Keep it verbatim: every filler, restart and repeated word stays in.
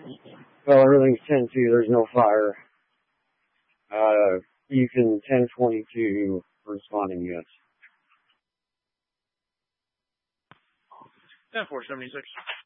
Well, everything's ten two. There's no fire. Uh, Beacon ten twenty-two responding, yes. ten four seventy-six.